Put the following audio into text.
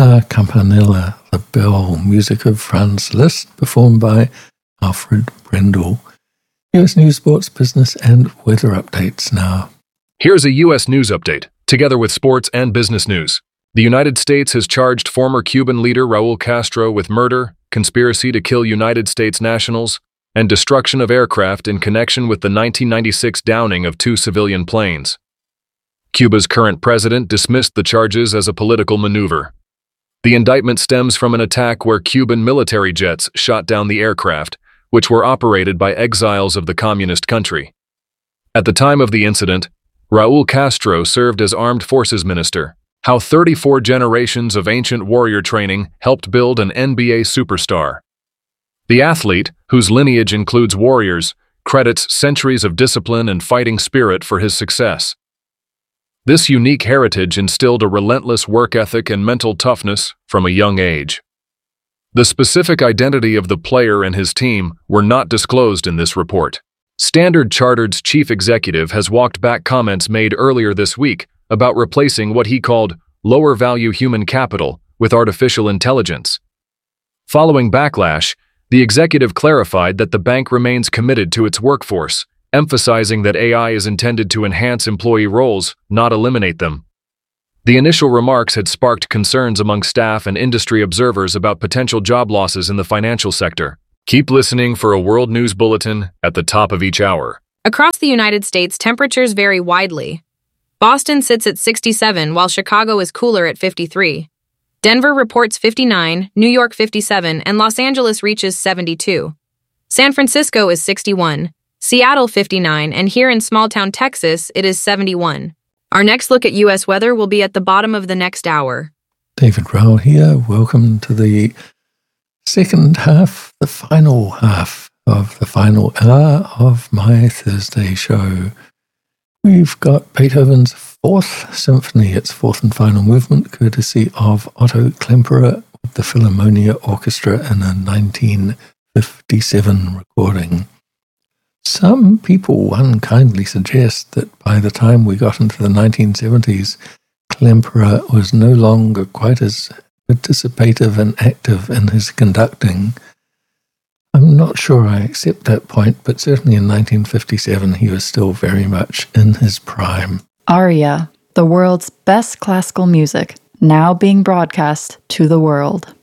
La Campanella, the bell, music of Franz Liszt, performed by Alfred Brendel. U.S. news, sports, business, and weather updates now. Here's a U.S. news update, together with sports and business news. The United States has charged former Cuban leader Raul Castro with murder, conspiracy to kill United States nationals, and destruction of aircraft in connection with the 1996 downing of 2 civilian planes. Cuba's current president dismissed the charges as a political maneuver. The indictment stems from an attack where Cuban military jets shot down the aircraft, which were operated by exiles of the communist country. At the time of the incident, Raul Castro served as Armed Forces Minister. How 34 generations of ancient warrior training helped build an NBA superstar. The athlete, whose lineage includes warriors, credits centuries of discipline and fighting spirit for his success. This unique heritage instilled a relentless work ethic and mental toughness from a young age. The specific identity of the player and his team were not disclosed in this report. Standard Chartered's chief executive has walked back comments made earlier this week about replacing what he called lower-value human capital with artificial intelligence. Following backlash, the executive clarified that the bank remains committed to its workforce, emphasizing that AI is intended to enhance employee roles, not eliminate them. The initial remarks had sparked concerns among staff and industry observers about potential job losses in the financial sector. Keep listening for a World News Bulletin at the top of each hour. Across the United States, temperatures vary widely. Boston sits at 67, while Chicago is cooler at 53. Denver reports 59, New York 57, and Los Angeles reaches 72. San Francisco is 61. Seattle 59, and here in small-town Texas, it is 71. Our next look at U.S. weather will be at the bottom of the next hour. David Rowell here. Welcome to the second half, the final half of the final hour of my Thursday show. We've got Beethoven's Fourth Symphony, its fourth and final movement, courtesy of Otto Klemperer with the Philharmonia Orchestra in a 1957 recording. Some people unkindly suggest that by the time we got into the 1970s, Klemperer was no longer quite as participative and active in his conducting. I'm not sure I accept that point, but certainly in 1957 he was still very much in his prime. Aria, the world's best classical music, now being broadcast to the world.